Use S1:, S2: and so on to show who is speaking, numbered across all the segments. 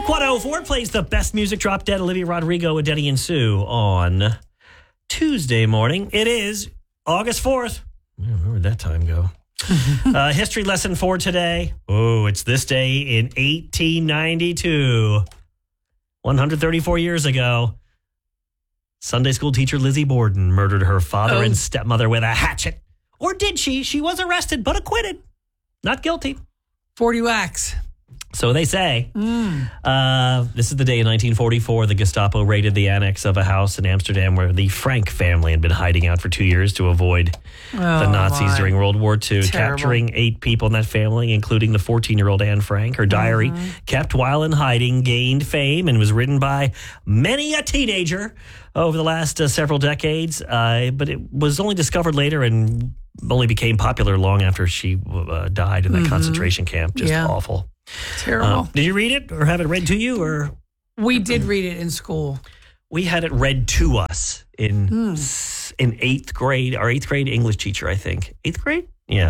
S1: Wink 104 plays the best music. Drop Dead, Olivia Rodrigo and Denny and Sue on Tuesday morning. It is August 4th. Where did that time go? History lesson for today. Oh, it's this day in 1892. 134 years ago. Sunday school teacher Lizzie Borden murdered her father and stepmother with a hatchet. Or did she? She was arrested but acquitted. Not guilty.
S2: 40 whacks.
S1: So they say. This is the day in 1944 the Gestapo raided the annex of a house in Amsterdam where the Frank family had been hiding out for 2 years to avoid the Nazis during World War II, capturing 8 people in that family, including the 14-year-old Anne Frank. Her diary, kept while in hiding, gained fame and was written by many a teenager over the last several decades, but it was only discovered later and only became popular long after she died in that concentration camp. Just awful.
S2: Terrible.
S1: Did you read it or have it read to you? Or
S2: we did read it in school.
S1: We had it read to us in 8th grade. Our 8th grade English teacher, I think. 8th grade? Yeah.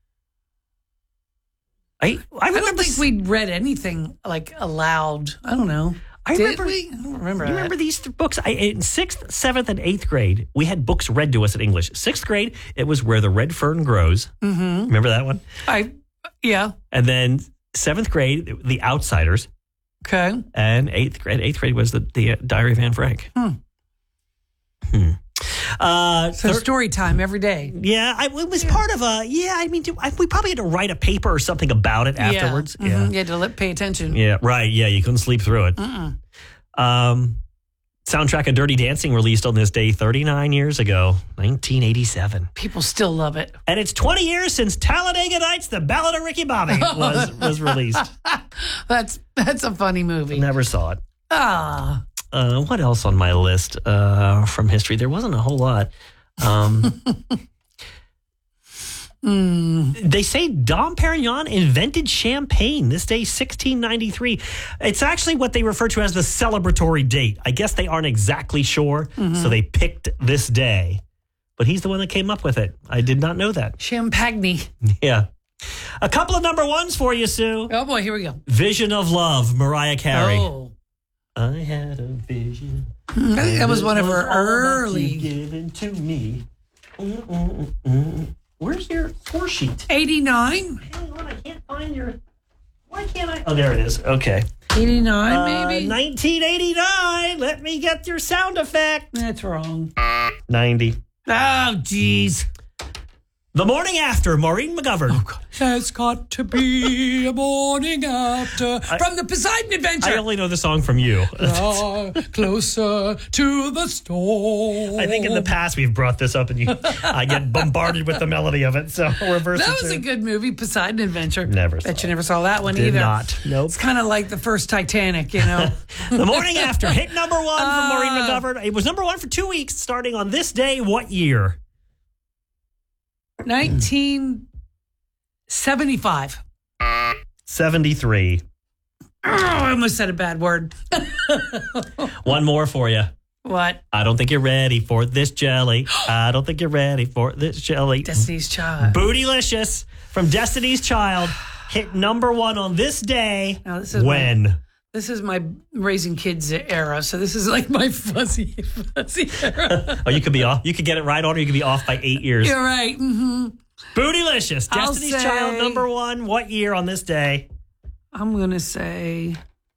S1: I
S2: don't think we read anything like aloud. I don't know. Did we? I don't remember.
S1: You remember these books? In 6th, 7th, and 8th grade, we had books read to us in English. 6th grade, it was Where the Red Fern Grows. Mm-hmm. Remember that one?
S2: Yeah.
S1: And then 7th grade, The Outsiders.
S2: Okay.
S1: And 8th grade was the Diary of Anne Frank.
S2: So story time every day.
S1: Yeah, it was part of a, we probably had to write a paper or something about it afterwards.
S2: Yeah. Mm-hmm. You had to pay attention.
S1: Yeah, right. Yeah, you couldn't sleep through it. Soundtrack of Dirty Dancing released on this day 39 years ago, 1987.
S2: People still love it.
S1: And it's 20 years since Talladega Nights, The Ballad of Ricky Bobby was released.
S2: That's a funny movie.
S1: Never saw it. What else on my list from history? There wasn't a whole lot. They say Dom Perignon invented champagne this day, 1693. It's actually what they refer to as the celebratory date. I guess they aren't exactly sure, so they picked this day. But he's the one that came up with it. I did not know that.
S2: Champagne.
S1: Yeah. A couple of number ones for you, Sue.
S2: Oh, boy, here we go.
S1: Vision of Love, Mariah Carey.
S2: Oh.
S1: I had a vision.
S2: I think that was one of her early.
S1: Given to me. Where's your score sheet?
S2: 89?
S1: Hang on, I can't find your... Why can't I... Oh, there it is. Okay.
S2: 89, maybe?
S1: 1989. Let me get your sound effect.
S2: That's wrong.
S1: 90.
S2: Oh, jeez.
S1: The Morning After, Maureen McGovern.
S2: Oh, God. There's got to be a morning after. From the Poseidon Adventure.
S1: I only know the song from you.
S2: Closer to the storm.
S1: I think in the past we've brought this up and I get bombarded with the melody of it. So reverse
S2: That was a good movie, Poseidon Adventure.
S1: Bet
S2: you never saw that one
S1: Did
S2: either.
S1: Not. Nope.
S2: It's kind of like the first Titanic, you know.
S1: The Morning After, hit number 1 from Maureen McGovern. It was number 1 for 2 weeks, starting on this day. What year?
S2: 1975.
S1: 73.
S2: I almost said a bad word.
S1: One more for you.
S2: What?
S1: I don't think you're ready for this jelly. I don't think you're ready for this jelly.
S2: Destiny's Child.
S1: Bootylicious from Destiny's Child hit number 1 on this day.
S2: Now, this is This is my raising kids era, so this is like my fuzzy era.
S1: Oh, you could be off. You could get it right on, or you could be off by 8 years.
S2: You're right. Mm-hmm.
S1: Bootylicious, Destiny's Child, number 1. What year on this day?
S2: I'm gonna say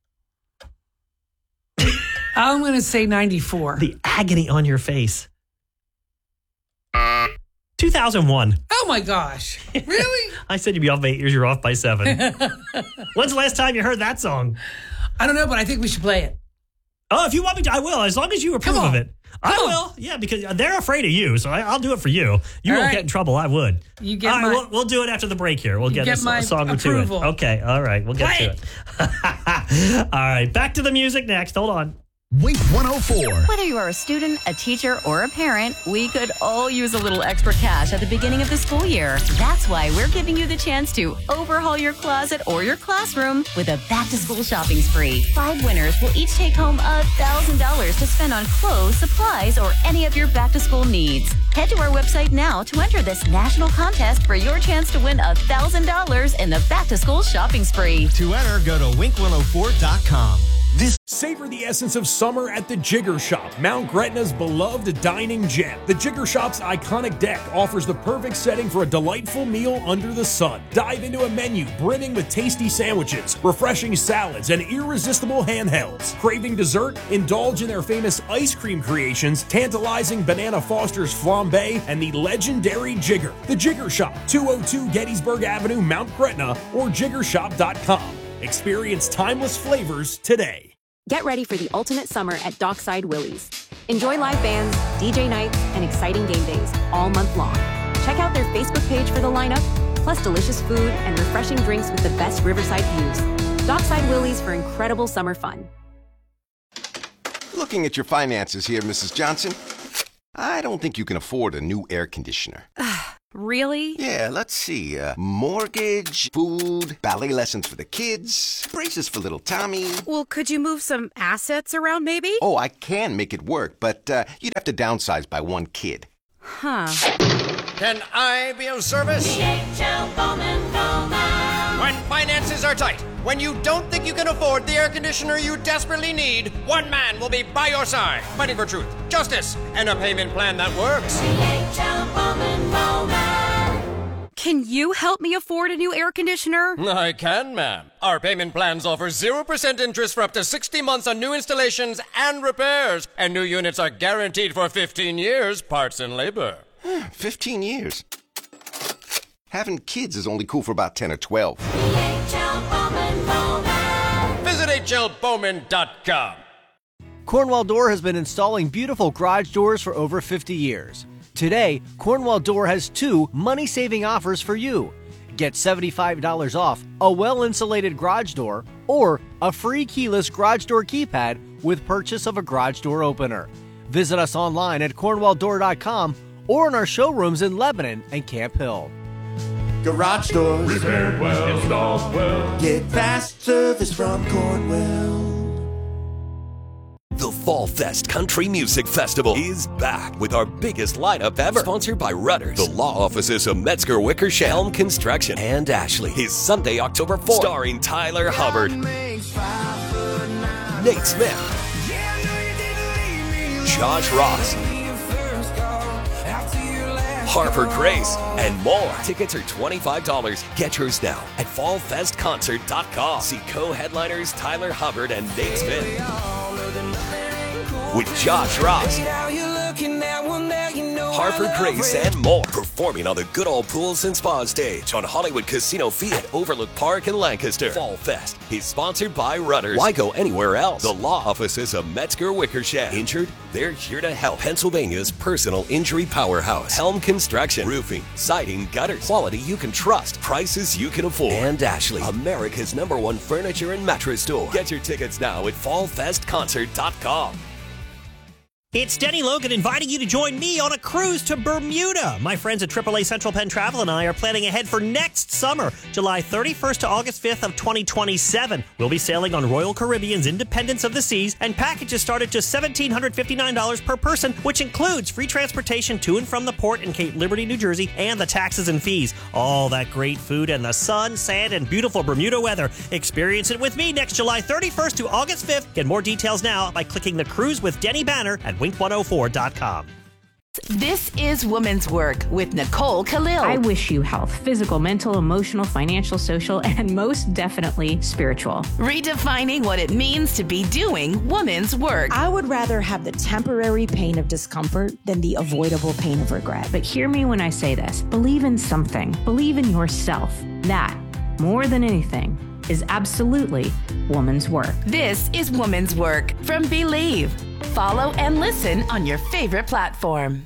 S2: 94.
S1: The agony on your face. 2001.
S2: Oh my gosh! Really?
S1: I said you'd be off by 8 years. You're off by 7. When's the last time you heard that song?
S2: I don't know, but I think we should play it.
S1: Oh, if you want me to, I will, as long as you approve of it. I will, yeah, because they're afraid of you, so I'll do it for you. You won't get in trouble. I would.
S2: You get
S1: all right, we'll do it after the break here. We'll get a song or two in. Okay, all right, we'll get to it. All right, back to the music next. Hold on.
S3: Wink 104.
S4: Whether you are a student, a teacher, or a parent, we could all use a little extra cash at the beginning of the school year. That's why we're giving you the chance to overhaul your closet or your classroom with a back-to-school shopping spree. 5 winners will each take home $1,000 to spend on clothes, supplies, or any of your back-to-school needs. Head to our website now to enter this national contest for your chance to win $1,000 in the back-to-school shopping spree.
S3: To enter, go to wink104.com.
S5: Savor the essence of summer at the Jigger Shop, Mount Gretna's beloved dining gem. The Jigger Shop's iconic deck offers the perfect setting for a delightful meal under the sun. Dive into a menu brimming with tasty sandwiches, refreshing salads, and irresistible handhelds. Craving dessert? Indulge in their famous ice cream creations, tantalizing Banana Foster's flambe, and the legendary Jigger. The Jigger Shop, 202 Gettysburg Avenue, Mount Gretna, or jiggershop.com. Experience timeless flavors today.
S6: Get ready for the ultimate summer at Dockside Willie's. Enjoy live bands, DJ nights, and exciting game days all month long. Check out their Facebook page for the lineup, plus delicious food and refreshing drinks with the best riverside views. Dockside Willie's for incredible summer fun.
S7: Looking at your finances here, Mrs. Johnson, I don't think you can afford a new air conditioner.
S6: Really?
S7: Yeah, let's see. Mortgage, food, ballet lessons for the kids, braces for little Tommy.
S6: Well, could you move some assets around maybe?
S7: Oh, I can make it work, but you'd have to downsize by one kid.
S6: Huh.
S8: Can I be of service?
S9: DHL Bowman Bowman.
S8: When finances are tight, when you don't think you can afford the air conditioner you desperately need, one man will be by your side, fighting for truth, justice, and a payment plan that works.
S9: DHL Bowman Bowman.
S6: Can you help me afford a new air conditioner?
S8: I can, ma'am. Our payment plans offer 0% interest for up to 60 months on new installations and repairs, and new units are guaranteed for 15 years, parts and labor.
S7: 15 years. Having kids is only cool for about 10 or 12.
S9: DHL Bowman Bowman.
S8: Visit hlbowman.com.
S10: Cornwall Door has been installing beautiful garage doors for over 50 years. Today, Cornwall Door has 2 money-saving offers for you. Get $75 off a well-insulated garage door or a free keyless garage door keypad with purchase of a garage door opener. Visit us online at cornwalldoor.com or in our showrooms in Lebanon and Camp Hill.
S11: Garage doors, repaired well, installed well. Get fast service from Cornwell.
S12: The Fall Fest Country Music Festival is back with our biggest lineup ever. Sponsored by Rudders, the law offices of Metzger Wickersham, Helm Construction, and Ashley. Is Sunday, October 4th. Starring Tyler Hubbard, Nate Smith, Josh Ross, Harper Grace, and more. Tickets are $25. Get yours now at fallfestconcert.com. See co-headliners Tyler Hubbard and Nate Smith with Josh Ross, Harper Grace, and more. Performing on the Good Old Pools and Spa stage on Hollywood Casino Field at Overlook Park in Lancaster. Fall Fest is sponsored by Rudders. Why go anywhere else? The law offices of Metzger Wickersham. Injured? They're here to help. Pennsylvania's personal injury powerhouse. Helm Construction. Roofing, siding, gutters. Quality you can trust. Prices you can afford. And Ashley, America's #1 furniture and mattress store. Get your tickets now at fallfestconcert.com.
S1: It's Denny Logan inviting you to join me on a cruise to Bermuda. My friends at AAA Central Penn Travel and I are planning ahead for next summer, July 31st to August 5th of 2027. We'll be sailing on Royal Caribbean's Independence of the Seas, and packages start at just $1,759 per person, which includes free transportation to and from the port in Cape Liberty, New Jersey, and the taxes and fees. All that great food and the sun, sand, and beautiful Bermuda weather. Experience it with me next July 31st to August 5th. Get more details now by clicking the Cruise with Denny banner at wink104.com.
S13: This is Women's Work with Nicole Khalil.
S14: I wish you health, physical, mental, emotional, financial, social, and most definitely spiritual.
S13: Redefining what it means to be doing women's work.
S15: I would rather have the temporary pain of discomfort than the avoidable pain of regret.
S14: But hear me when I say this. Believe in something. Believe in yourself. That, more than anything, is absolutely woman's work.
S13: This is Woman's Work from Believe. Follow and listen on your favorite platform.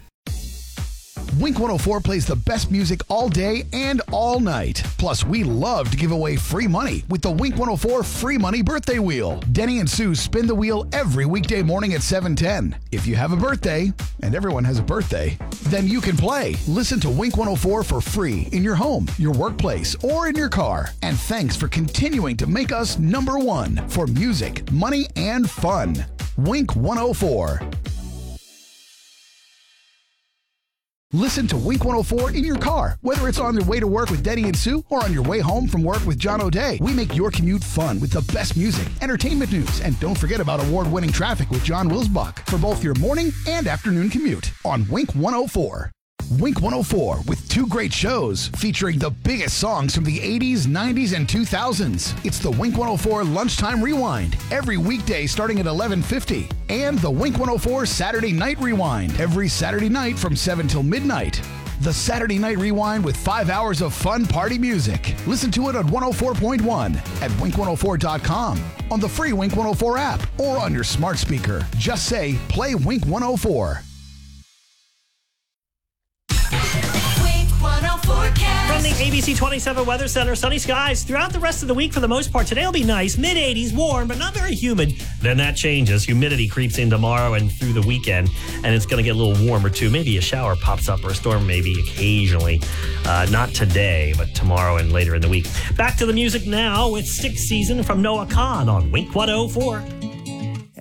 S3: Wink 104 plays the best music all day and all night. Plus, we love to give away free money with the Wink 104 Free Money Birthday Wheel. Denny and Sue spin the wheel every weekday morning at 7:10. If you have a birthday, and everyone has a birthday, then you can play. Listen to Wink 104 for free in your home, your workplace, or in your car. And thanks for continuing to make us #1 for music, money, and fun. Wink 104. Listen to Wink 104 in your car, whether it's on your way to work with Denny and Sue or on your way home from work with John O'Day. We make your commute fun with the best music, entertainment news, and don't forget about award-winning traffic with John Wilsbach for both your morning and afternoon commute on Wink 104. Wink 104 with two great shows featuring the biggest songs from the 80s, 90s, and 2000s. It's the Wink 104 Lunchtime Rewind every weekday starting at 11:50 and the Wink 104 Saturday Night Rewind every Saturday night from 7 till midnight. The Saturday Night Rewind with 5 hours of fun party music. Listen to it on 104.1 at wink104.com, on the free Wink 104 app, or on your smart speaker. Just say, play Wink 104.
S1: From the ABC 27 Weather Center, sunny skies throughout the rest of the week for the most part. Today will be nice, mid-80s, warm, but not very humid. Then that changes. Humidity creeps in tomorrow and through the weekend, and it's going to get a little warmer, too. Maybe a shower pops up or a storm maybe occasionally. Not today, but tomorrow and later in the week. Back to the music now with Stick Season from Noah Kahan on Wink 104.